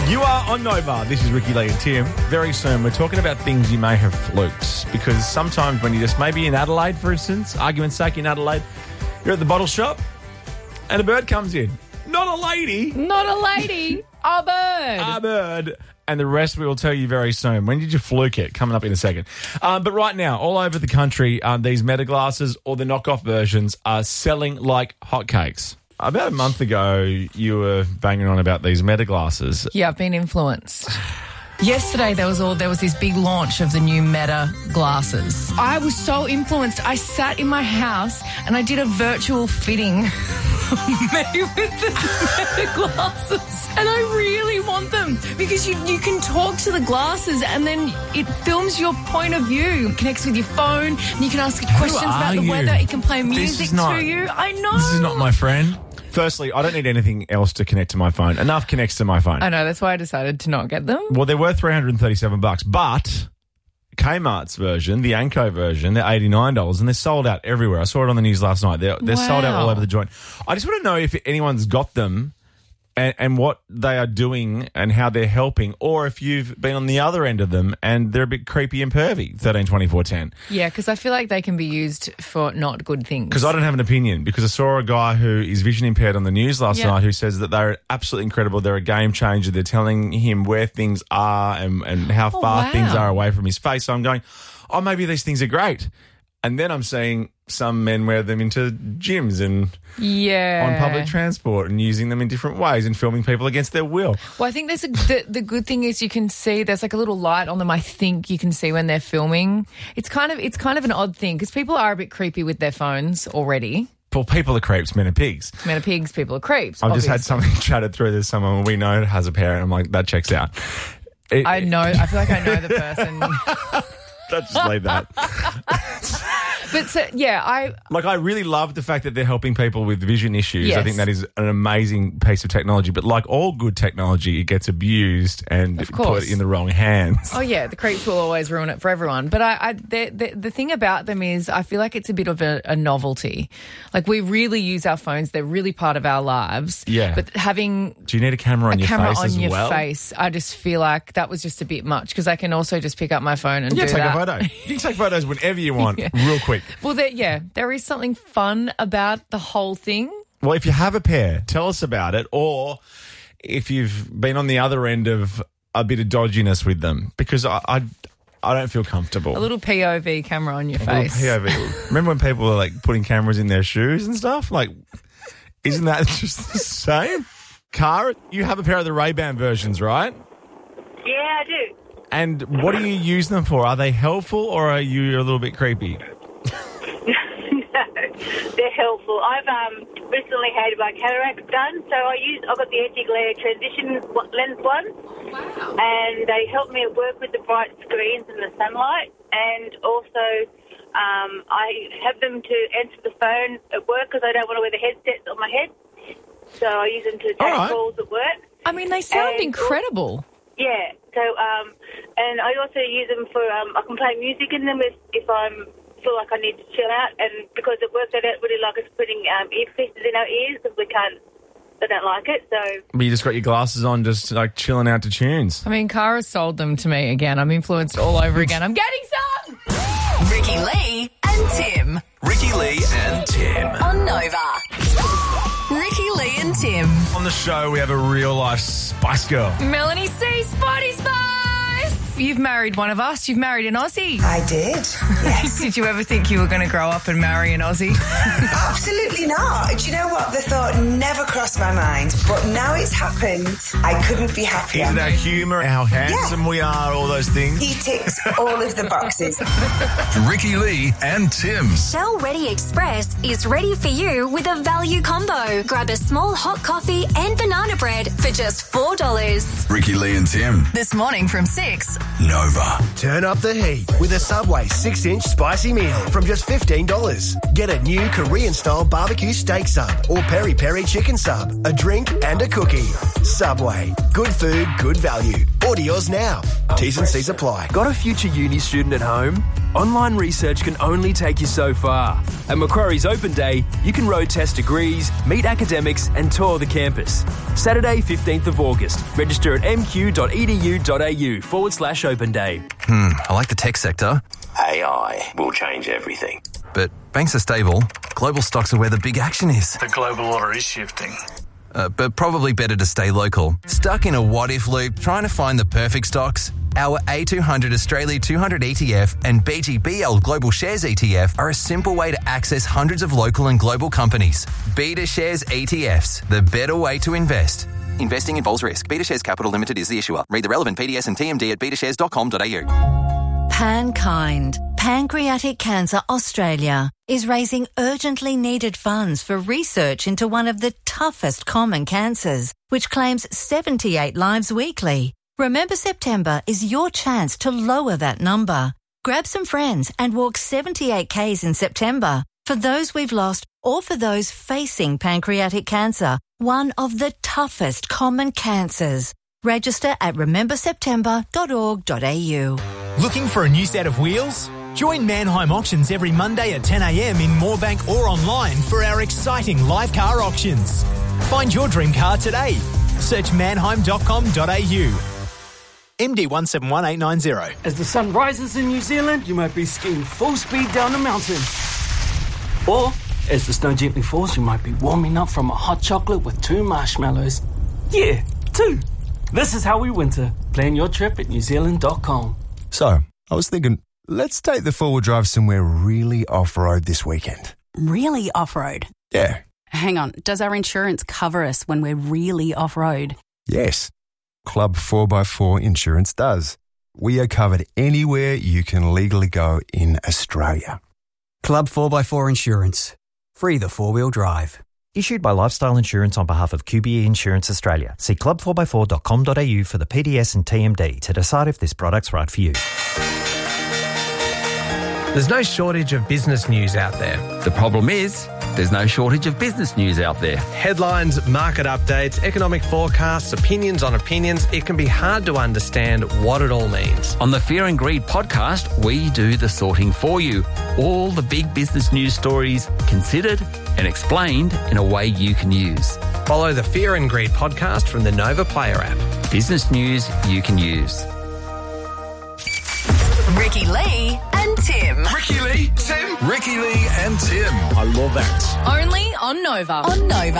You are on Nova. This is Ricky Lee and Tim. Very soon, we're talking about things you may have fluked. Because sometimes when you just, maybe in Adelaide, for instance, argument's sake in Adelaide, you're at the bottle shop and a bird comes in. Not a lady. Not a lady. A bird. A bird. And the rest we will tell you very soon. When did you fluke it? Coming up in a second. But right now, all over the country, these Meta glasses or the knockoff versions are selling like hotcakes. About a month ago, you were banging on about these Meta glasses. Yeah, I've been influenced. Yesterday, there was this big launch of the new Meta glasses. I was so influenced. I sat in my house and I did a virtual fitting of me with the Meta glasses. And I really want them because you can talk to the glasses and then it films your point of view. It connects with your phone and you can ask it questions about the weather. It can play music to you. I know. This is not my friend. Firstly, I don't need anything else to connect to my phone. Enough connects to my phone. I know, that's why I decided to not get them. Well, they're worth $337, but Kmart's version, the Anko version, they're $89 and they're sold out everywhere. I saw it on the news last night. They're sold out all over the joint. I just want to know if anyone's got them and what they are doing and how they're helping, or if you've been on the other end of them and they're a bit creepy and pervy, 13 24 10. Yeah, because I feel like they can be used for not good things. Because I don't have an opinion, because I saw a guy who is vision impaired on the news last night who says that they're absolutely incredible. They're a game changer. They're telling him where things are and how far things are away from his face. So I'm going, maybe these things are great. And then I'm seeing some men wear them into gyms and on public transport and using them in different ways and filming people against their will. Well, I think the good thing is you can see there's like a little light on them. I think you can see when they're filming. It's kind of an odd thing because people are a bit creepy with their phones already. Well, people are creeps, men are pigs. Men are pigs, people are creeps. I've just had something chatted through. There's someone we know has a pair and I'm like, that checks out. I know. I feel like I know the person. Let's just leave that. But I really love the fact that they're helping people with vision issues. Yes. I think that is an amazing piece of technology. But like all good technology, it gets abused and put in the wrong hands. Oh yeah, the creeps will always ruin it for everyone. But the thing about them is, I feel like it's a bit of a novelty. Like we really use our phones; they're really part of our lives. Yeah. But do you need a camera on your face as well? Face, I just feel like that was just a bit much because I can also just pick up my phone and take a photo. You can take photos whenever you want, real quick. Well, there is something fun about the whole thing. Well, if you have a pair, tell us about it, or if you've been on the other end of a bit of dodginess with them, because I don't feel comfortable. A little POV camera on your face. POV. Remember when people were like putting cameras in their shoes and stuff? Like, isn't that just the same? Cara, you have a pair of the Ray-Ban versions, right? Yeah, I do. And what do you use them for? Are they helpful or are you a little bit creepy? No, they're helpful. I've recently had my cataract done, so I've got the anti-glare transition lens one. Wow. And they help me work with the bright screens and the sunlight, and also I have them to answer the phone at work because I don't want to wear the headsets on my head, so I use them to take calls at work. I mean, they sound incredible. Yeah, so and I also use them for I can play music in them if I'm feel like I need to chill out, and because at work they don't really like us putting earpieces in our ears because they don't like it. So but you just got your glasses on, just like chilling out to tunes. I mean, Cara sold them to me again. I'm influenced all over again. I'm getting some. Ricky Lee and Tim. Ricky Lee and Tim on Nova. Ricky Lee and Tim. On the show, we have a real life Spice Girl. Melanie C. Spotty Spice. You've married one of us. You've married an Aussie. I did, yes. Did you ever think you were going to grow up and marry an Aussie? Absolutely not. Do you know what? The thought never crossed my mind, but now it's happened. I couldn't be happier. Isn't our humour, how handsome we are, all those things? He ticks all of the boxes. Ricky Lee and Tim. Shell Ready Express is ready for you with a value combo. Grab a small hot coffee and banana bread for just $4. Ricky Lee and Tim. This morning from 6. Nova. Turn up the heat with a Subway 6-inch spicy meal from just $15. Get a new Korean-style barbecue steak sub or peri-peri chicken sub, a drink and a cookie. Subway. Good food, good value. Order yours now. T's and C's apply. Got a future uni student at home? online research can only take you so far. At Macquarie's Open Day, you can road test degrees, meet academics and tour the campus. Saturday, 15th of August. Register at mq.edu.au/Open Day. I like the tech sector. AI will change everything. But banks are stable. Global stocks are where the big action is. The global order is shifting. But probably better to stay local. Stuck in a what-if loop trying to find the perfect stocks? Our A200 Australia 200 ETF and BGBL Global Shares ETF are a simple way to access hundreds of local and global companies. Beta Shares ETFs, the better way to invest. Investing involves risk. Beta Shares Capital Limited is the issuer. Read the relevant PDS and TMD at betashares.com.au. PanKind, Pancreatic Cancer Australia, is raising urgently needed funds for research into one of the toughest common cancers, which claims 78 lives weekly. Remember September is your chance to lower that number. Grab some friends and walk 78 Ks in September for those we've lost or for those facing pancreatic cancer, one of the toughest common cancers. Register at rememberseptember.org.au. Looking for a new set of wheels? Join Mannheim Auctions every Monday at 10 a.m. in Moorebank or online for our exciting live car auctions. Find your dream car today. Search mannheim.com.au. MD 171890. As the sun rises in New Zealand, you might be skiing full speed down a mountain. Or, as the snow gently falls, you might be warming up from a hot chocolate with 2 marshmallows. Yeah, 2. This is how we winter. Plan your trip at newzealand.com. So, I was thinking, let's take the four-wheel drive somewhere really off-road this weekend. Really off-road? Yeah. Hang on, does our insurance cover us when we're really off-road? Yes. Club 4x4 Insurance does. We are covered anywhere you can legally go in Australia. Club 4x4 Insurance. Free the four-wheel drive. Issued by Lifestyle Insurance on behalf of QBE Insurance Australia. See club4x4.com.au for the PDS and TMD to decide if this product's right for you. There's no shortage of business news out there. The problem is, there's no shortage of business news out there. Headlines, market updates, economic forecasts, opinions on opinions. It can be hard to understand what it all means. On the Fear and Greed podcast, we do the sorting for you. All the big business news stories considered and explained in a way you can use. Follow the Fear and Greed podcast from the Nova Player app. Business news you can use. Ricky Lee and Tim. Ricky Lee, Tim. Ricky Lee and Tim. I love that. Only on Nova. On Nova.